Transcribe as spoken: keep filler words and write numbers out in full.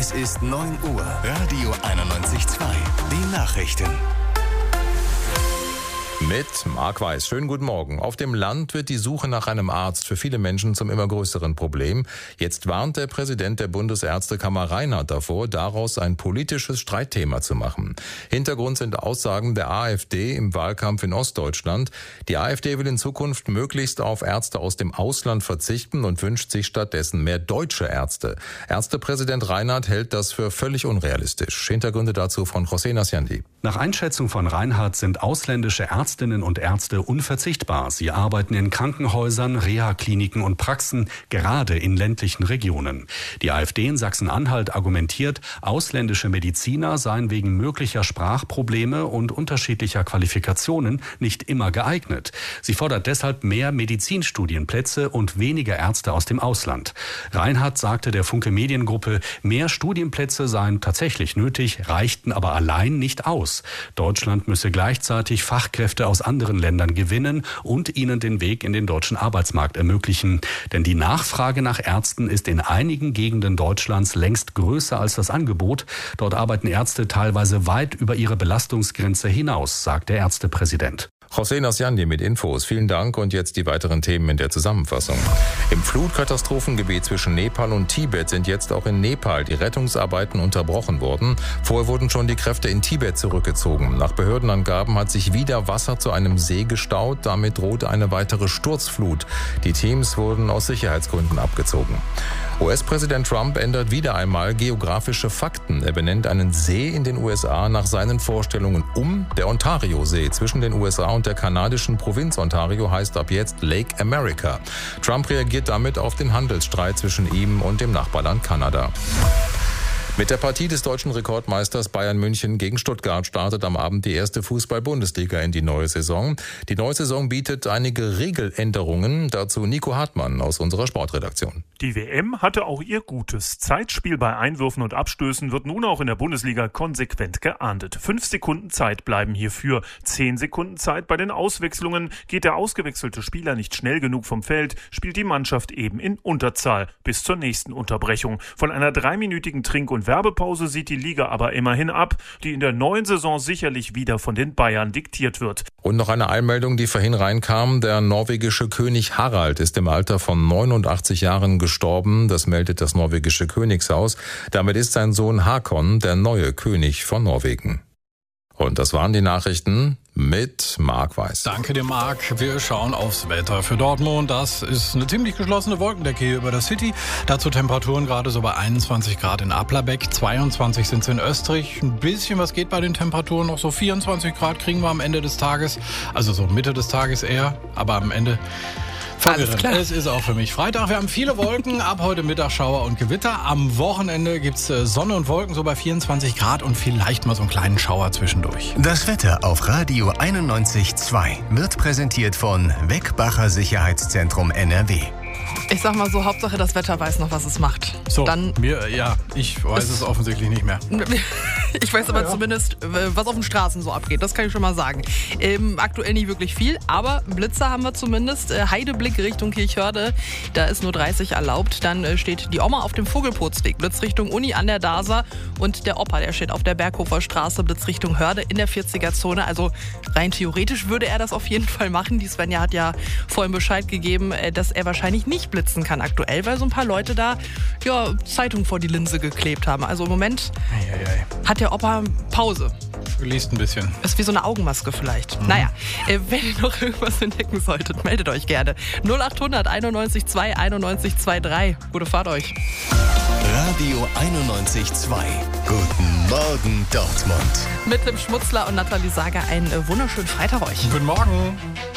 Es ist neun Uhr. Radio einundneunzig Komma zwei. Die Nachrichten. Mit Marc Weiß. Schönen guten Morgen. Auf dem Land wird die Suche nach einem Arzt für viele Menschen zum immer größeren Problem. Jetzt warnt der Präsident der Bundesärztekammer Reinhardt davor, daraus ein politisches Streitthema zu machen. Hintergrund sind Aussagen der AfD im Wahlkampf in Ostdeutschland. Die AfD will in Zukunft möglichst auf Ärzte aus dem Ausland verzichten und wünscht sich stattdessen mehr deutsche Ärzte. Ärztepräsident Reinhardt hält das für völlig unrealistisch. Hintergründe dazu von José Nasciandi. Nach Einschätzung von Reinhardt sind ausländische Ärztinnen und Ärzte unverzichtbar. Sie arbeiten in Krankenhäusern, Reha-Kliniken und Praxen, gerade in ländlichen Regionen. Die AfD in Sachsen-Anhalt argumentiert, ausländische Mediziner seien wegen möglicher Sprachprobleme und unterschiedlicher Qualifikationen nicht immer geeignet. Sie fordert deshalb mehr Medizinstudienplätze und weniger Ärzte aus dem Ausland. Reinhardt sagte der Funke Mediengruppe, mehr Studienplätze seien tatsächlich nötig, reichten aber allein nicht aus. Deutschland müsse gleichzeitig Fachkräfte aus anderen Ländern gewinnen und ihnen den Weg in den deutschen Arbeitsmarkt ermöglichen. Denn die Nachfrage nach Ärzten ist in einigen Gegenden Deutschlands längst größer als das Angebot. Dort arbeiten Ärzte teilweise weit über ihre Belastungsgrenze hinaus, sagt der Ärztepräsident. José Nasciandi mit Infos. Vielen Dank und jetzt die weiteren Themen in der Zusammenfassung. Im Flutkatastrophengebiet zwischen Nepal und Tibet sind jetzt auch in Nepal die Rettungsarbeiten unterbrochen worden. Vorher wurden schon die Kräfte in Tibet zurückgezogen. Nach Behördenangaben hat sich wieder Wasser zu einem See gestaut. Damit droht eine weitere Sturzflut. Die Teams wurden aus Sicherheitsgründen abgezogen. U S-Präsident Trump ändert wieder einmal geografische Fakten. Er benennt einen See in den U S A nach seinen Vorstellungen um. Der Ontario-See zwischen den U S A und der kanadischen Provinz Ontario heißt ab jetzt Lake America. Trump reagiert damit auf den Handelsstreit zwischen ihm und dem Nachbarland Kanada. Mit der Partie des deutschen Rekordmeisters Bayern München gegen Stuttgart startet am Abend die erste Fußball-Bundesliga in die neue Saison. Die neue Saison bietet einige Regeländerungen. Dazu Nico Hartmann aus unserer Sportredaktion. Die W M hatte auch ihr Gutes. Zeitspiel bei Einwürfen und Abstößen wird nun auch in der Bundesliga konsequent geahndet. Fünf Sekunden Zeit bleiben hierfür. Zehn Sekunden Zeit bei den Auswechslungen. Geht der ausgewechselte Spieler nicht schnell genug vom Feld, spielt die Mannschaft eben in Unterzahl bis zur nächsten Unterbrechung. Von einer dreiminütigen Trink- und Werbepause sieht die Liga aber immerhin ab, die in der neuen Saison sicherlich wieder von den Bayern diktiert wird. Und noch eine Einmeldung, die vorhin reinkam. Der norwegische König Harald ist im Alter von neunundachtzig Jahren gestorben. Das meldet das norwegische Königshaus. Damit ist sein Sohn Hakon der neue König von Norwegen. Und das waren die Nachrichten mit Marc Weiß. Danke dir, Marc. Wir schauen aufs Wetter für Dortmund. Das ist eine ziemlich geschlossene Wolkendecke hier über der City. Dazu Temperaturen gerade so bei einundzwanzig Grad in Applerbeck, zweiundzwanzig sind es in Österreich. Ein bisschen was geht bei den Temperaturen, noch so vierundzwanzig Grad kriegen wir am Ende des Tages. Also so Mitte des Tages eher, aber am Ende verwirrend. Klar. Es ist auch für mich Freitag. Wir haben viele Wolken, ab heute Mittag Schauer und Gewitter. Am Wochenende gibt's Sonne und Wolken so bei vierundzwanzig Grad und vielleicht mal so einen kleinen Schauer zwischendurch. Das Wetter auf Radio einundneunzig Komma zwei wird präsentiert von Weckbacher Sicherheitszentrum N R W. Ich sag mal so, Hauptsache das Wetter weiß noch, was es macht. So, Dann mir, ja, ich weiß es offensichtlich nicht mehr. Ich weiß aber ja, ja. zumindest, was auf den Straßen so abgeht. Das kann ich schon mal sagen. Ähm, aktuell nicht wirklich viel, aber Blitzer haben wir zumindest. Äh, Heideblick Richtung Kirchhörde, da ist nur dreißig erlaubt. Dann äh, steht die Oma auf dem Vogelpurzweg, Blitzrichtung Uni an der Dasa. Und der Opa, der steht auf der Berghofer Straße, Blitzrichtung Hörde in der vierziger-Zone. Also rein theoretisch würde er das auf jeden Fall machen. Die Svenja hat ja vorhin Bescheid gegeben, äh, dass er wahrscheinlich nicht blitzen kann aktuell, weil so ein paar Leute da ja, Zeitung vor die Linse geklebt haben. Also im Moment ei, ei, ei. hat der Opa Pause. Liest ein bisschen. Ist wie so eine Augenmaske vielleicht. Mhm. Naja, äh, wenn ihr noch irgendwas entdecken solltet, meldet euch gerne. null achthundert einundneunzig zwei einundneunzig drei. Gute Fahrt euch. Radio einundneunzig Komma zwei. Guten Morgen Dortmund. Mit Tim Schmutzler und Nathalie Sager einen äh, wunderschönen Freitag euch. Guten Morgen.